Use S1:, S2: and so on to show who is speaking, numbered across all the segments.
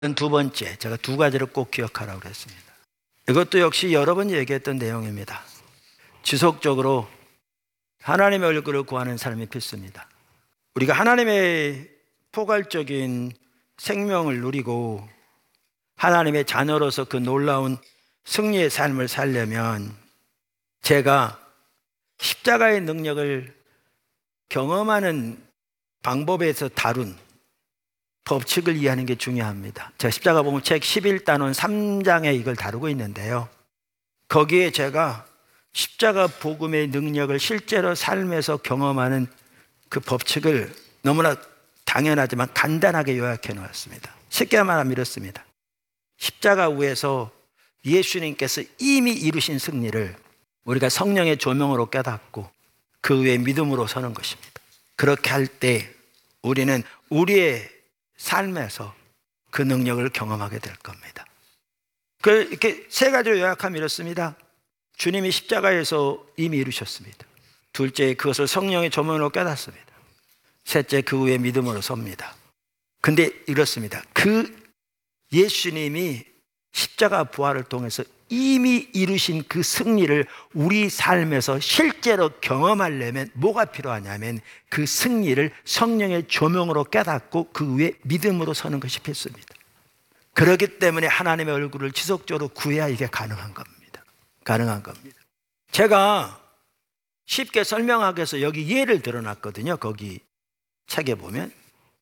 S1: 두 번째, 제가 두 가지를 꼭 기억하라고 그랬습니다. 이것도 역시 여러 번 얘기했던 내용입니다. 지속적으로 하나님의 얼굴을 구하는 삶이 필수입니다. 우리가 하나님의 포괄적인 생명을 누리고 하나님의 자녀로서 그 놀라운 승리의 삶을 살려면 제가 십자가의 능력을 경험하는 방법에서 다룬 법칙을 이해하는 게 중요합니다. 제가 십자가 복음 책 11단원 3장에 이걸 다루고 있는데요. 거기에 제가 십자가 복음의 능력을 실제로 삶에서 경험하는 그 법칙을 너무나 당연하지만 간단하게 요약해 놓았습니다. 쉽게 말하면 이렇습니다. 십자가 위에서 예수님께서 이미 이루신 승리를 우리가 성령의 조명으로 깨닫고 그 위에 믿음으로 서는 것입니다. 그렇게 할 때 우리는 우리의 삶에서 그 능력을 경험하게 될 겁니다. 이렇게 세 가지로 요약하면 이렇습니다. 주님이 십자가에서 이미 이루셨습니다. 둘째, 그것을 성령의 조명으로 깨닫습니다. 셋째, 그 위에 믿음으로 섭니다. 근데 이렇습니다. 그 예수님이 십자가 부활을 통해서 이미 이루신 그 승리를 우리 삶에서 실제로 경험하려면 뭐가 필요하냐면 그 승리를 성령의 조명으로 깨닫고 그 위에 믿음으로 서는 것이 필수입니다. 그렇기 때문에 하나님의 얼굴을 지속적으로 구해야 이게 가능한 겁니다. 가능한 겁니다. 제가 쉽게 설명하기 위해서 여기 예를 들어놨거든요. 거기 책에 보면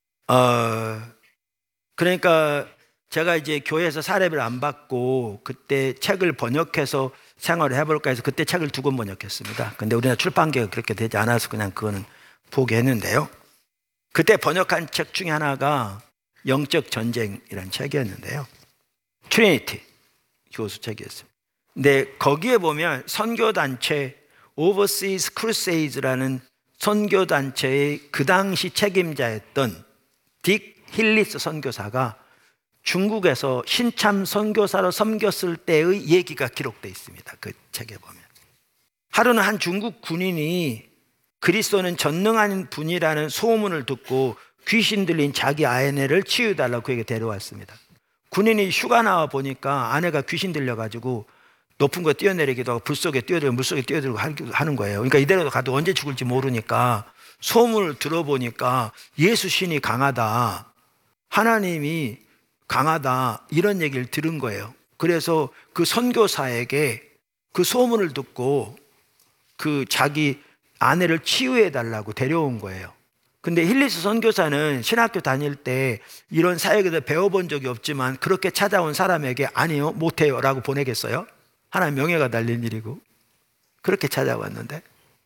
S1: 그러니까 제가 이제 교회에서 사례비를 안 받고 그때 책을 번역해서 생활을 해볼까 해서 그때 책을 2권 번역했습니다. 근데 우리나라 출판계가 그렇게 되지 않아서 그냥 그거는 포기했는데요. 그때 번역한 책 중에 하나가 영적 전쟁이라는 책이었는데요. 트리니티 교수 책이었어요. 근데 거기에 보면 선교단체 Overseas Crusades라는 선교단체의 그 당시 책임자였던 딕 힐리스 선교사가 중국에서 신참 선교사로 섬겼을 때의 얘기가 기록되어 있습니다. 그 책에 보면 하루는 한 중국 군인이 그리스도는 전능한 분이라는 소문을 듣고 귀신 들린 자기 아내를 치유해달라고 그에게 데려왔습니다. 군인이 휴가 나와 보니까 아내가 귀신 들려가지고 높은 거 뛰어내리기도 하고 불속에 뛰어들고 물속에 뛰어들고 하는 거예요. 그러니까 이대로 가도 언제 죽을지 모르니까 소문을 들어보니까 예수 신이 강하다, 하나님이 강하다, 이런 얘기를 들은 거예요. 그래서 그 선교사에게 그 소문을 듣고 그 자기 아내를 치유해 달라고 데려온 거예요. 근데 힐리스 선교사는 신학교 다닐 때 이런 사역에 대해 배워본 적이 없지만 그렇게 찾아온 사람에게 아니요, 못해요 라고 보내겠어요? 하나님 명예가 달린 일이고. 그렇게 찾아왔는데,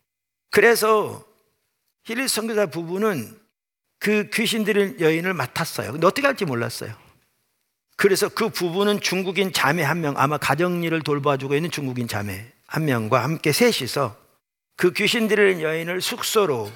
S1: 그래서 힐리스 선교사 부부는 그 귀신 들린 여인을 맡았어요. 근데 어떻게 할지 몰랐어요. 그래서 그 부부는 중국인 자매 한 명, 아마 가정일을 돌봐주고 있는 중국인 자매 한 명과 함께 셋이서 그 귀신 들린 여인을 숙소로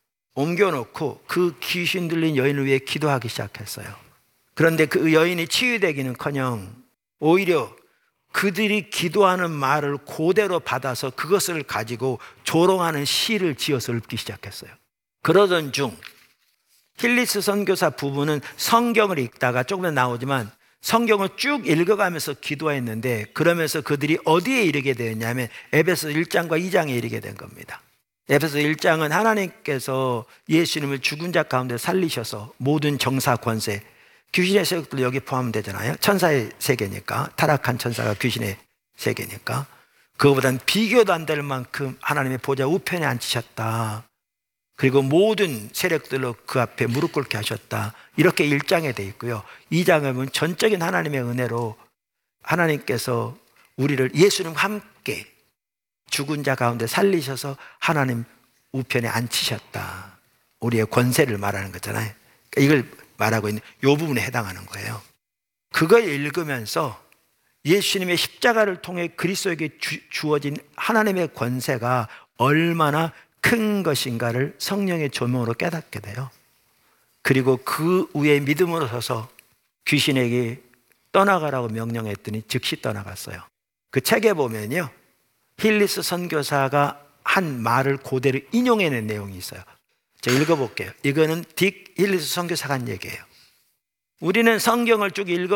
S1: 옮겨놓고 그 귀신 들린 여인을 위해 기도하기 시작했어요. 그런데 그 여인이 치유되기는커녕 오히려 그들이 기도하는 말을 그대로 받아서 그것을 가지고 조롱하는 시를 지어서 읊기 시작했어요. 그러던 중 힐리스 선교사 부부는 성경을 읽다가 조금 나오지만 성경을 쭉 읽어가면서 기도했는데, 그러면서 그들이 어디에 이르게 되었냐면 에베소 1장과 2장에 이르게 된 겁니다. 에베소 1장은 하나님께서 예수님을 죽은 자 가운데 살리셔서 모든 정사 권세, 귀신의 세력도 여기 포함되잖아요. 천사의 세계니까, 타락한 천사가 귀신의 세계니까 그거보다는 비교도 안 될 만큼 하나님의 보좌 우편에 앉히셨다. 그리고 모든 세력들로 그 앞에 무릎 꿇게 하셨다. 이렇게 1장에 돼 있고요. 2장에 보면 전적인 하나님의 은혜로 하나님께서 우리를 예수님과 함께 죽은 자 가운데 살리셔서 하나님 우편에 앉히셨다. 우리의 권세를 말하는 거잖아요. 그러니까 이걸 말하고 있는 이 부분에 해당하는 거예요. 그걸 읽으면서 예수님의 십자가를 통해 그리스도에게 주어진 하나님의 권세가 얼마나 큰 것인가를 성령의 조명으로 깨닫게 돼요. 그리고 그 위에 믿음으로 서서 귀신에게 떠나가라고 명령했더니 즉시 떠나갔어요. 그 책에 보면요, 힐리스 선교사가 한 말을 그대로 인용해낸 내용이 있어요. 제가 읽어볼게요. 이거는 딕 힐리스 선교사가 한 얘기예요. 우리는 성경을 쭉 읽어